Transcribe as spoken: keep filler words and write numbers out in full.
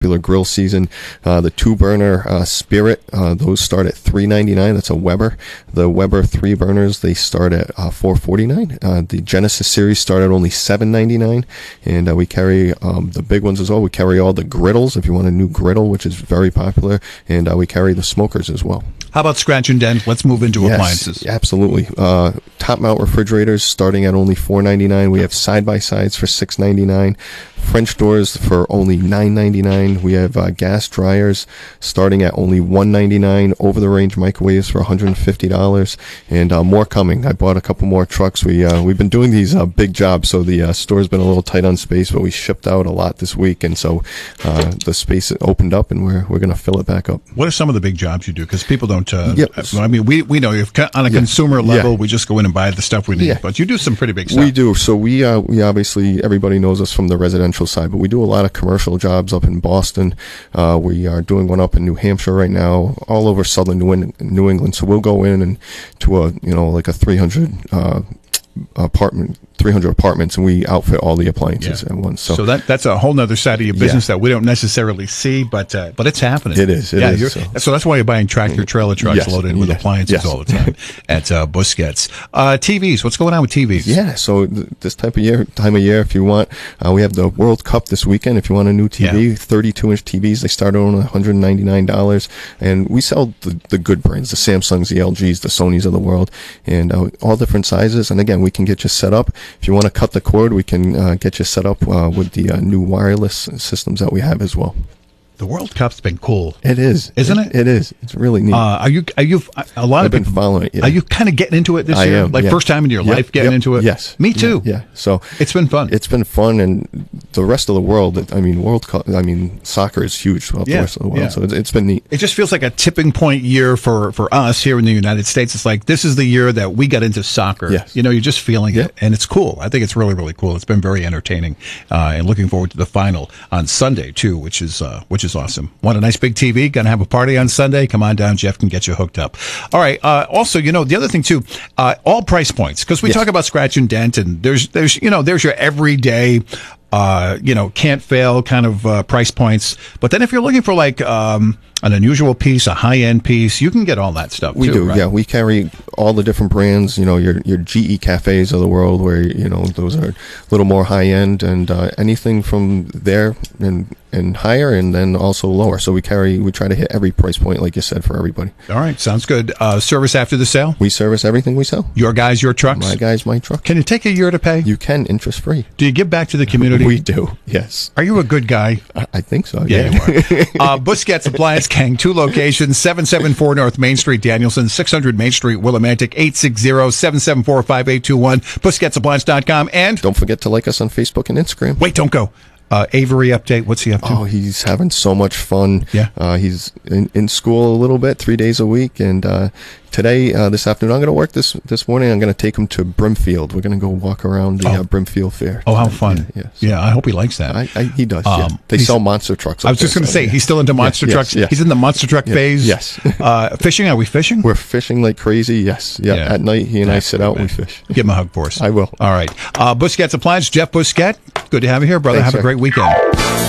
grill season. Uh, the two burner uh, Spirit, uh, those start at three ninety-nine. That's a Weber. The Weber three burners, they start at uh, four forty-nine. Uh, the Genesis series start at only seven ninety-nine, and uh, we carry um, the big ones as well. We carry all the griddles if you want a new griddle, which is very popular, and uh, we carry the smokers as well. How about scratch and dent? Let's move into yes, appliances. Absolutely. Uh, top mount refrigerators starting at only four ninety-nine. We have side by sides for six ninety-nine. French doors for only nine ninety-nine. We have uh, gas dryers starting at only one ninety-nine. Over the range microwaves for one hundred fifty dollars, and uh, more coming. I bought a couple more trucks. We uh, we've been doing these uh, big jobs, so the uh, store's been a little tight on space, but we shipped out a lot this week, and so uh, the space opened up, and we're we're going to fill it back up. What are some of the big jobs you do? Because people don't. Uh, yep. I mean, we we know if on a yeah. consumer level, yeah. we just go in and buy the stuff we need, yeah. but you do some pretty big stuff. We do. So we uh, we obviously everybody knows us from the residential side, but we do a lot of commercial jobs up in Boston. Uh, we are doing one up in New Hampshire right now, all over southern New, in- New England. So we'll go in and to a you know like a three hundred uh, apartment. three hundred apartments, and we outfit all the appliances yeah. at once. So, so that that's a whole other side of your business yeah. that we don't necessarily see, but uh, but it's happening. It is. It yeah, is. So. So. so that's why you're buying tractor trailer trucks yes. loaded with yes. appliances yes. all the time at uh, Busquets. Uh, T Vs. What's going on with T Vs? Yeah. So th- this type of year, time of year, if you want, uh, we have the World Cup this weekend. If you want a new T V, yeah. thirty-two inch T Vs, they start on one hundred ninety-nine dollars, and we sell the, the good brands, the Samsungs, the L Gs, the Sonys of the world, and uh, all different sizes. And again, we can get you set up. If you want to cut the cord, we can uh, get you set up uh, with the uh, new wireless systems that we have as well. The World Cup's been cool. It is, isn't it? It is. It's really neat. Uh, are you? Are you? A lot I've of been people following it. Yeah. Are you kind of getting into it this I year? am, like yeah. first time in your yep, life getting yep, into it? Yes. Me too. Yeah, yeah. So it's been fun. It's been fun, and the rest of the world. I mean, World Cup. I mean, soccer is huge throughout yeah, the rest of the world. Yeah. So it's, it's been neat. It just feels like a tipping point year for for us here in the United States. It's like this is the year that we got into soccer. Yes. You know, you're just feeling yeah. it, and it's cool. I think it's really really cool. It's been very entertaining, uh, and looking forward to the final on Sunday too, which is uh, which is awesome. Want a nice big T V? Gonna have a party on Sunday? Come on down. Jeff can get you hooked up. All right. Uh, also, you know, the other thing too, uh, all price points, because we yes. talk about scratch and dent, and there's there's you know there's your everyday. Uh, you know, can't fail kind of uh, price points. But then if you're looking for like um, an unusual piece, a high end piece, you can get all that stuff. We too, do, right? yeah. We carry all the different brands. You know, your your G E cafes of the world, where you know those are a little more high end, and uh, anything from there and and higher, and then also lower. So we carry, we try to hit every price point, like you said, for everybody. All right, sounds good. Uh, service after the sale. We service everything we sell. Your guys, your trucks. My guys, my truck. Can it take a year to pay? You can, interest free. Do you give back to the community? We do, yes. Are you a good guy? I, I think so, yeah. yeah. You are. uh, Busquets Appliance Gang, two locations, seven seventy-four North Main Street, Danielson, six hundred Main Street, Willimantic, eight six zero, seven seven four, five eight two one, busquets appliance dot com. And don't forget to like us on Facebook and Instagram. Wait, don't go. Uh, Avery update. What's he up to? Oh, he's having so much fun. Yeah. Uh, he's in, in school a little bit, three days a week. And uh, today, uh, this afternoon, I'm going to work this this morning. I'm going to take him to Brimfield. We're going to go walk around the oh. uh, Brimfield Fair. Oh, how fun. Yeah, yeah, so yeah, I hope he likes that. I, I, he does, um, yeah. They sell monster trucks. I was just going to so, say, yeah. he's still into monster yes, trucks. Yes, yes. He's in the monster truck yeah, phase. Yes. uh, fishing? Are we fishing? We're fishing like crazy, yes. Yeah, yeah. At night, he and That's I sit out and we fish. Give him a hug for us. I will. All right. Uh, Busquets Appliance, Jeff Busquet. Good to have you here, brother. Thanks, have sir. a great weekend.